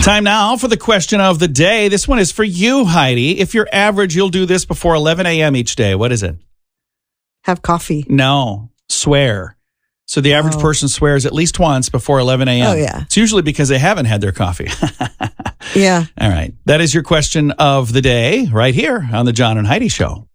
Time now for the question of the day. This one is for you, Heidi. If you're average, you'll do this before 11 a.m. each day. What is it? Have coffee. No, swear. So the average person swears at least once before 11 a.m. Oh, yeah. It's usually because they haven't had their coffee. Yeah. All right. That is your question of the day right here on the John and Heidi Show.